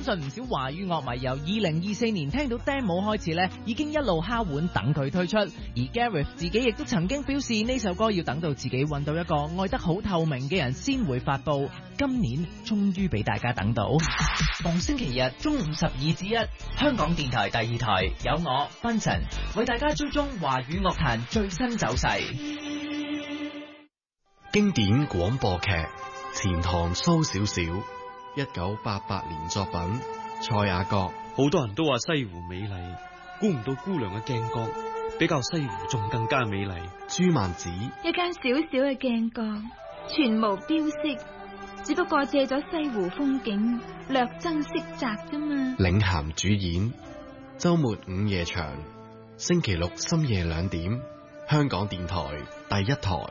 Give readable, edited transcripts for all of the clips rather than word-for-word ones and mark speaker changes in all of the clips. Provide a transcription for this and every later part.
Speaker 1: 信唔少華語樂迷由2024年聽到 demo 開始咧，已經一路敲碗等佢推出。而 Gareth 自己亦都曾經表示呢首歌要等到自己揾到一個愛得好透明嘅人先會發佈。今年終於俾大家等到。逢星期日中午12至1，香港電台第2台有我 Vincent 為大家追蹤華語樂壇最新走勢。
Speaker 2: 經典廣播劇《錢塘蘇小小》，1988年作品，蔡雅閣。
Speaker 3: 好多人都話西湖美麗，估唔到姑娘嘅鏡角比較西湖仲更加美麗。
Speaker 2: 朱曼子。
Speaker 4: 一間小小嘅鏡角，全無標識，只不過借咗西湖風景，略增色澤啫嘛。
Speaker 2: 領銜主演，周末午夜場，星期六深夜2點，香港電台第1台。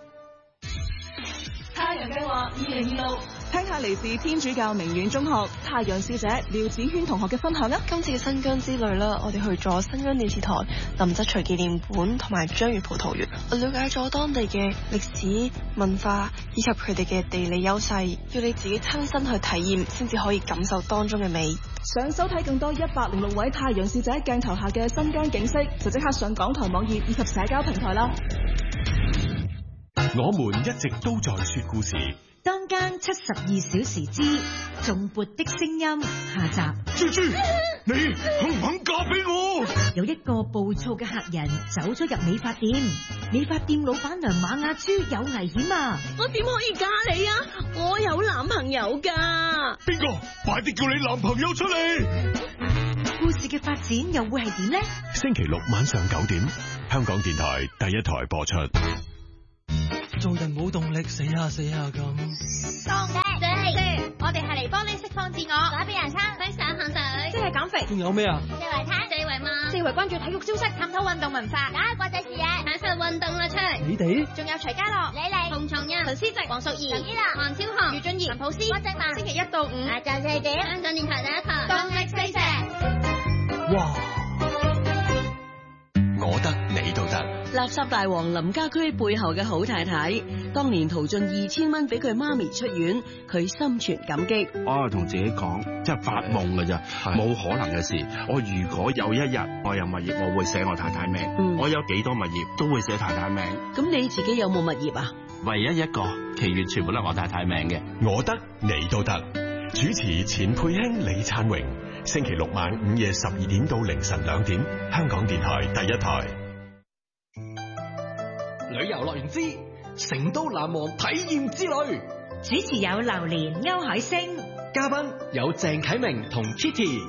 Speaker 5: 太陽計劃2026，
Speaker 6: 聽下嚟自天主教明遠中學太陽使者廖子軒同學嘅分享啊！
Speaker 7: 今次嘅新疆之旅啦，我哋去咗新疆電視台林則徐紀念館同埋章魚葡萄園，我了解咗當地嘅歷史文化以及佢哋嘅地理優勢，要你自己親身去體驗，先至可以感受當中嘅美。
Speaker 6: 想收睇更多106位太陽使者鏡頭下嘅新疆景色，就即刻上港台網頁以及社交平台啦！
Speaker 8: 我們一直都在說故事。
Speaker 9: 當間72小時之頌缽的聲音下集。
Speaker 8: 豬豬，你肯唔肯嫁俾我？
Speaker 9: 有一個暴躁嘅客人走咗入美髮店，美髮店老闆娘馬雅珠有危險啊！
Speaker 10: 我點可以嫁你啊？我有男朋友噶。
Speaker 8: 邊個？快啲叫你男朋友出嚟！
Speaker 9: 故事嘅發展又會係點呢？
Speaker 8: 星期六晚上9點，香港電台第1台播出。
Speaker 11: 做人冇動力，死下咁。
Speaker 12: 動力，我哋係嚟幫你釋放自我，改變人生，揮灑汗水，
Speaker 10: 即係減肥。
Speaker 11: 仲有咩啊？
Speaker 12: 四圍睇，四圍望，
Speaker 10: 四圍關注體育消息，
Speaker 12: 探討運動文化，打開國際視野，享受運動樂趣。
Speaker 11: 你哋
Speaker 12: 仲有徐家樂、李麗、洪松蔭、陳思靜、黃淑儀、陳依娜、韓超雄、余俊賢、陳普思、屈正曼。星期1到5，下晝4點，香港電台第1台，動力四射。
Speaker 11: 哇！
Speaker 2: 我得你都得。
Speaker 13: 垃圾大王林家駒背後嘅好太太，當年淘盡2000蚊俾佢媽咪出院，佢心存感激。
Speaker 14: 我同自己講，即係發夢㗎咋，冇可能嘅事。我如果有一日我有物業，我會寫我太太名。我有幾多物業都會寫太太名。
Speaker 13: 咁你自己有冇物業啊？
Speaker 14: 唯一一個，其餘全部都係我太太名嘅。
Speaker 8: 我得你都得。主持錢佩卿、李燦榮，星期六晚午夜12點到凌晨2點，香港電台第1台。
Speaker 15: 旅遊樂園之成都難忘體驗之旅，
Speaker 9: 主持有榴蓮、歐海星，
Speaker 15: 嘉賓有鄭啟明同 Kitty。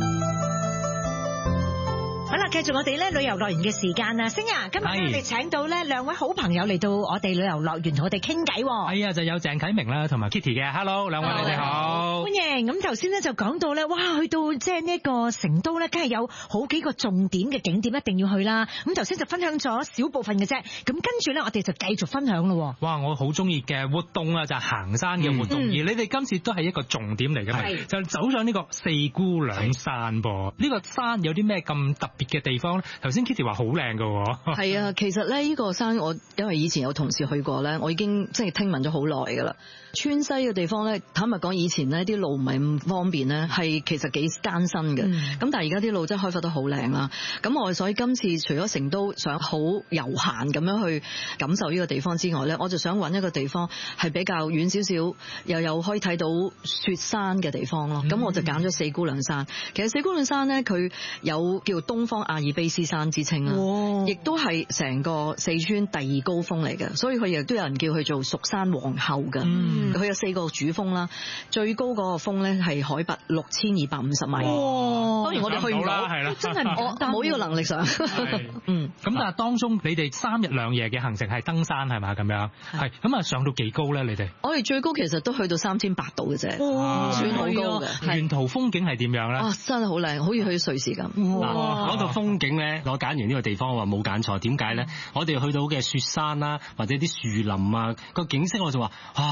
Speaker 9: 好啦，繼續我哋咧旅遊樂園嘅時間啊，星啊，今日我哋請到咧2位好朋友嚟到我哋旅遊樂園同我哋傾偈。
Speaker 16: 係啊，就有鄭啟明啦，同埋 Kitty 嘅。Hello，兩位你哋好，
Speaker 9: 歡迎。咁頭先咧就講到咧，哇，去到即係呢個成都咧，梗係有好幾個重點嘅景點一定要去啦。咁頭先就分享咗少部分嘅啫，咁跟住咧我哋就繼續分享咯。
Speaker 16: 哇，我好中意嘅活動啊，就係行山嘅活動，而你哋今次都係一個重點嚟嘅嘛，就走上呢個四姑娘山噃。呢個山有啲咩咁特別嘅地方咧？頭先 Kitty 話好靚㗎。
Speaker 17: 係啊，其實咧呢個山我因為以前有同事去過咧，我已經即係聽聞咗好耐㗎啦。川西嘅地方咧，坦白講以前呢啲路唔係咁方便咧，係其實幾艱辛嘅。咁但係而家啲路真係開發得好靚啦。咁我所以今次除咗成都想好悠閒咁樣去感受呢個地方之外咧，我就想揾一個地方係比較遠少少，又有可以睇到雪山嘅地方咯。咁我就揀咗四姑娘山。其實四姑娘山咧，佢有叫東方阿爾卑斯山之稱啦，亦都係成個四川第2高峰嚟嘅，所以佢亦都有人叫佢做蜀山皇后嘅。佢有4個主峰啦，最高嗰個峰咧係海拔6250米。當然我哋去唔到，真係我冇呢個能力上。
Speaker 16: 咁但係當中你哋3日2夜嘅行程係登山係嘛咁樣？係咁啊，上到幾高咧？你哋
Speaker 17: 我哋最高其實都去到3800度嘅啫，算好高嘅。
Speaker 16: 沿途風景係點樣咧？
Speaker 17: 真係好靚，好似去瑞士咁。
Speaker 18: 講到風景咧，我揀完呢個地方我話冇揀錯，點解咧？我哋去到嘅雪山啦，或者啲樹林啊，個景色我就話唔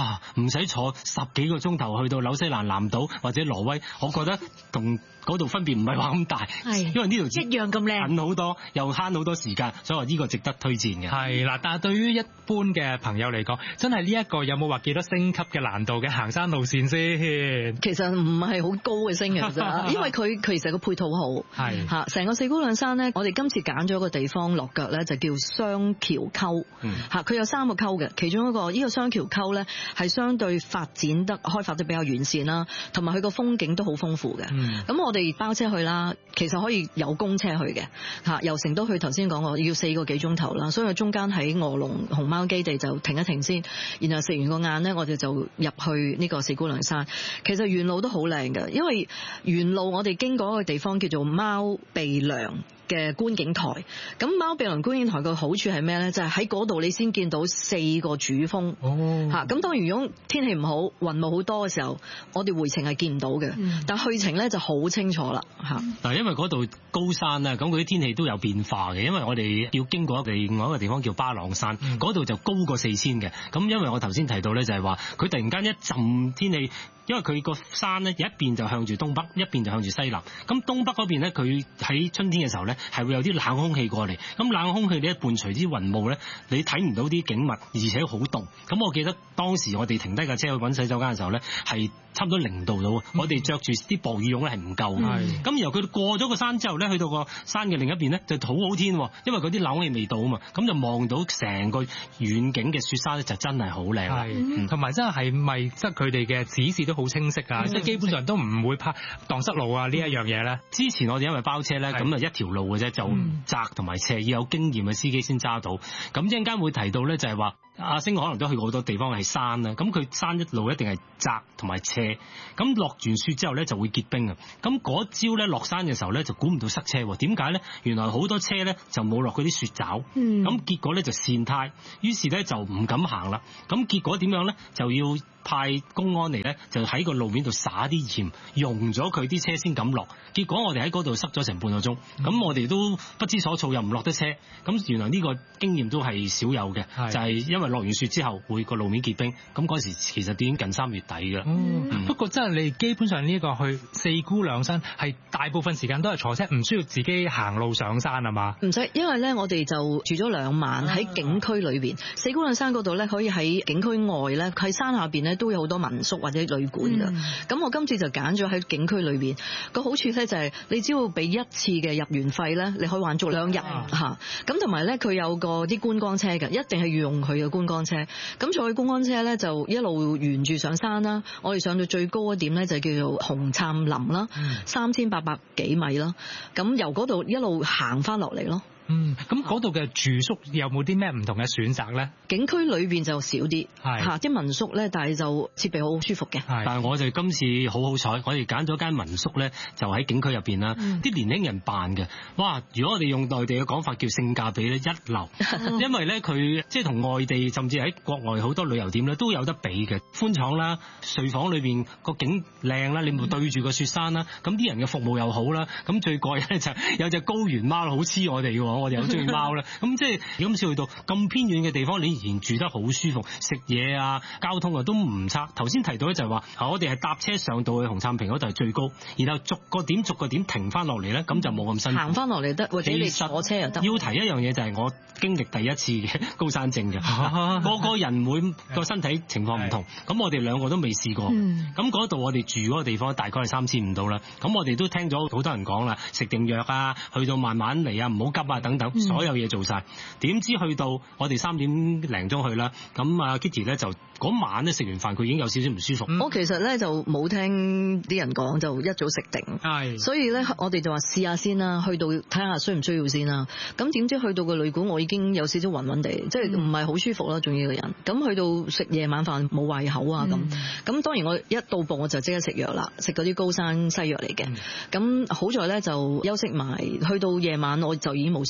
Speaker 18: 唔使坐10幾個鐘頭去到紐西蘭南島或者挪威，我覺得同嗰度分別唔係話咁大，因為呢度
Speaker 9: 一樣咁靚，
Speaker 18: 近好多，又慳好多時間，所以話呢個值得推薦嘅。
Speaker 16: 係啦，但係對於一般嘅朋友嚟講，真係呢一個有冇話幾多星級嘅難度嘅行山路線先？
Speaker 17: 其實唔係好高嘅星嘅啫，因為佢其實個配套好，係嚇成個四姑娘山咧，我哋今次揀咗個地方落腳咧，就叫雙橋溝嚇，佢有3個溝嘅，其中一個呢個雙橋溝咧係相對開發得比較完善啦，同埋佢個風景都好豐富嘅。咁我哋包車去啦，其實可以有公車去嘅嚇，由成都去頭先講過要4個幾鐘頭啦，所以中間喺臥龍熊貓基地就停一停先，然後食完個晏咧，我哋就入去呢個四姑娘山。其實沿路都好靚嘅，因為沿路我哋經過一個地方叫做貓鼻梁嘅觀景台。咁貓鼻梁觀景台嘅好處係咩咧？就係喺嗰度你先見到4個主峰。嚇，咁當然如果天氣唔好、雲霧好多嘅時候，我哋回程係見唔到嘅。但去程咧就好清楚啦。嚇，
Speaker 18: 嗱，因為嗰度高山啊，咁嗰啲天氣都有變化嘅。因為我哋要經過另外一個地方叫巴朗山，嗰度就高過4000嘅。咁因為我頭先提到咧，就係話佢突然間一陣天氣。因為佢個山咧，有一邊就向住東北，一邊就向住西南。咁東北嗰邊咧，佢喺春天嘅時候咧，係會有啲冷空氣過嚟。咁冷空氣你一伴隨啲雲霧咧，你睇唔到啲景物，而且好凍。咁我記得當時我哋停低架車去揾洗手間嘅時候咧，係差唔多0度到。我哋着住啲薄羽絨咧係唔夠嘅。咁然後佢過咗個山之後咧，去到個山嘅另一邊咧，就好好天，因為嗰啲冷空氣未到啊嘛。咁就望到成個遠景嘅雪山咧，就真係好靚。
Speaker 16: 係，同埋真係咪即係佢哋嘅指示都好清晰啊！即係基本上都唔會怕蕩失路啊呢一樣嘢咧。
Speaker 18: 之前我哋因為包車咧，咁啊一條路嘅啫，就窄同埋斜，要有經驗嘅司機先揸到。咁一陣間會提到咧，就係話阿星可能都去過好多地方係山啦。咁佢山一路一定係窄同埋斜。咁落完雪之後咧就會結冰啊。咁嗰朝咧落山嘅時候咧就估唔到塞車喎。點解咧？原來好多車咧就冇落嗰啲雪爪。咁結果咧就跣胎，於是咧就唔敢行啦。咁結果點樣咧？就要派公安嚟咧，就喺個路面度灑啲鹽，溶咗佢啲車先敢落。結果我哋喺嗰度塞咗成半個鐘，咁我哋都不知所措，又唔落得車。咁原來呢個經驗都係少有嘅，就係因為落完雪之後會個路面結冰。咁嗰時其實已經近3月底嘅。
Speaker 16: 不過真係你基本上呢個去四姑娘山係大部分時間都係坐車，唔需要自己行路上山係嘛？唔
Speaker 17: 使，因為咧我哋就住咗2晚喺景區裏邊。四姑娘山嗰度咧可以喺景區外咧，喺山下邊咧都有好多民宿或者旅館㗎。咁我今次就揀咗喺景區裏邊。個好處咧就係你只要俾1次嘅入園費咧，你可以玩足2日嚇。咁同埋咧佢有個啲觀光車嘅，一定係要用佢嘅觀光車。咁坐去觀光車咧就一路沿住上山啦。我哋上到最高一點咧就叫做紅杉林啦，3800幾米啦。咁由嗰度一路行翻落嚟咯。
Speaker 16: 咁嗰度嘅住宿有冇啲咩唔同嘅選擇咧？
Speaker 17: 景區裏邊就少啲，嚇啲民宿咧，但係就設備好舒服嘅。
Speaker 18: 但係我哋今次好好彩，我哋揀咗間民宿咧，就喺景區入邊啦。啲年輕人辦嘅，哇！如果我哋用內地嘅講法叫性價比咧一流，因為咧佢即係同外地甚至喺國外好多旅遊點咧都有得比嘅，寬敞啦，睡房裏邊個景靚啦，你咪對住個雪山啦，咁啲人嘅服務又好啦，咁最過癮咧就有隻高原貓好黐我哋喎。我哋好中意貓啦，咁即係今次去到咁偏遠嘅地方，你仍然住得好舒服，食嘢啊、交通啊都唔差。頭先提到咧就係話，我哋係搭車上到去紅杉坪嗰度係最高，然後逐個點停翻落嚟咧，咁就冇咁辛苦。行
Speaker 17: 翻落嚟得，或者你坐車又得。
Speaker 18: 要提一樣嘢就係我經歷第一次嘅高山症嘅，個個人每個身體情況唔同，咁我哋兩個都未試過。咁嗰度我哋住嗰個地方大概係3500到啦，咁我哋都聽咗好多人講啦，食定藥啊，去到慢慢嚟啊，唔好急啊等等，所有嘢做晒。點知去到我哋3點零鐘去啦，咁啊 Kitty 咧就嗰晚咧食完飯佢已經有少少唔舒服。
Speaker 17: 我其實咧就冇聽啲人講，就一早食定，所以咧我哋就話試下先啦，去到睇下需唔需要先啦。咁點知去到個旅館我已經有少少暈暈地，即係唔係好舒服啦，仲要個人。咁去到食夜晚飯冇胃口啊咁。咁當然我一到埗我就即刻食藥啦，食嗰啲高山西藥嚟嘅。咁好在咧就休息埋，去到夜晚我就已經冇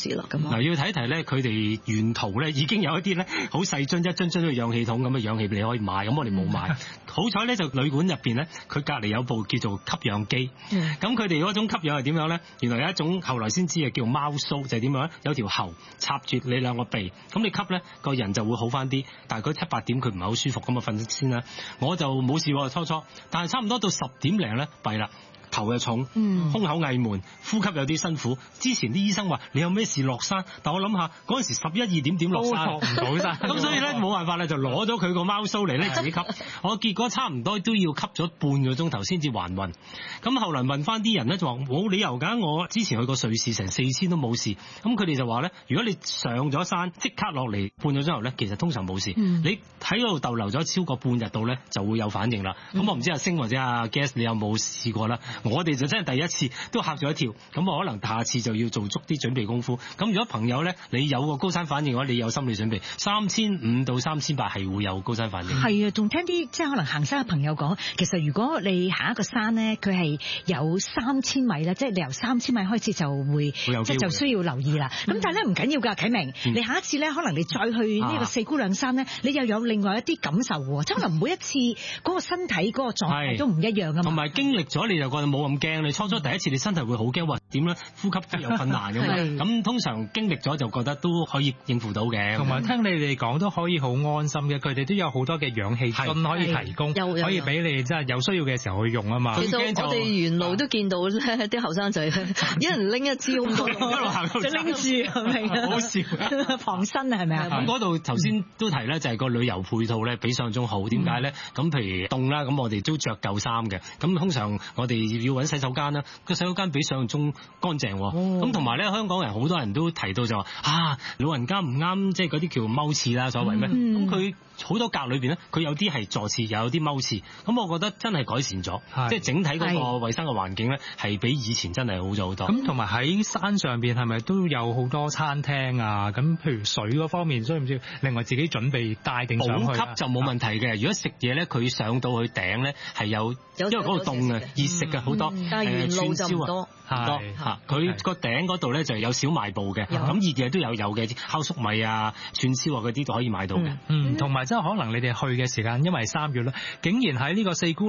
Speaker 17: 事啦。咁
Speaker 18: 嗱，要睇一睇咧，佢哋沿途咧已經有一啲咧好細樽一樽嘅氧氣筒咁嘅氧氣你可以買，咁我哋冇買。好彩咧就旅館入邊咧，佢隔離有部叫做吸氧機。咁佢哋嗰種吸氧係點樣咧？原來有一種後來先知嘅叫貓鬚，就係點樣咧？有條喉插住你兩個鼻，咁你吸咧個人就會好翻啲。大概7、8點佢唔係好舒服咁啊，瞓先啦。我就冇事喎，初，但係差唔多到10點零咧，弊啦。頭又重，胸口翳悶，呼吸有啲辛苦。之前啲醫生話你有咩事落山，但我諗下嗰陣時11、2點落山，
Speaker 16: 落唔到山。
Speaker 18: 咁所以咧冇辦法咧，就攞咗佢個貓鬚嚟咧自己吸。我結果差唔多都要吸咗半個鐘頭先至還暈。咁後來問翻啲人咧就話冇理由㗎，我之前去過瑞士成4000都冇事。咁佢哋就話咧，如果你上咗山即刻落嚟半個鐘頭咧，其實通常冇事。你喺嗰度逗留咗超過半日度咧，就會有反應啦。咁我唔知阿星或者阿 Guess 你有冇試過啦？我哋就真係第一次都嚇咗一跳，咁我可能下次就要做足啲準備功夫。咁如果朋友咧，你有個高山反應嘅話，你有心理準備，3500到3800係會有高山反應。
Speaker 9: 係啊，仲聽啲即係可能行山嘅朋友講，其實如果你行一個山咧，佢係有3000米咧，即係你由3000米開始就會即係就需要留意啦。咁但係咧唔緊要㗎，啟明，你下一次咧可能你再去呢個四姑娘山咧，你又有另外一啲感受喎，即係可能每一次嗰個身體嗰個狀態都唔一樣㗎嘛。
Speaker 18: 同埋經歷咗你就覺得冇咁驚。你初第一次你身體會好驚，話點咧？呼吸都有困難咁樣。咁通常經歷咗就覺得都可以應付到嘅。
Speaker 16: 同埋聽你哋講都可以好安心嘅，佢哋都有好多嘅氧氣樽可以提供，可以俾你即係有需要嘅時候去用啊嘛。
Speaker 17: 其實我哋沿路都見到咧，啲後生仔一人拎一支咁多，一
Speaker 18: 路行就
Speaker 9: 拎住係咪啊？
Speaker 18: 好笑，
Speaker 9: 防身啊係咪啊？
Speaker 18: 咁嗰度頭先都提咧，就係個旅遊配套咧比上中好。點解咧？咁譬如凍啦，咁我哋都着夠衫嘅。咁通常我哋要揾洗手間啦，個洗手間比想象中乾淨。咁同埋咧，香港人好多人都提到就話老人家唔啱，即係嗰啲叫踎廁啦，所謂咩？咁佢好多格裏邊咧，佢有啲係坐廁，又有啲踎廁。咁我覺得真係改善咗，即係整體嗰個衞生嘅環境咧，係比以前真係好咗好多。
Speaker 16: 咁同埋喺山上邊係咪都有好多餐廳啊？咁譬如水嗰方面，需唔需要另外自己準備帶定上去？
Speaker 18: 補給就冇問題嘅。如果食嘢咧，佢上到去頂咧係有，因為嗰度凍嘅，熱食嘅好多。
Speaker 17: 但係沿路就唔多。
Speaker 18: 佢個頂嗰度咧就有小賣部嘅，咁熱嘢都有嘅，烤粟米啊、串燒啊嗰啲都可以買到嘅。
Speaker 16: 同埋即係可能你哋去嘅時間，因為3月啦，竟然喺呢個四姑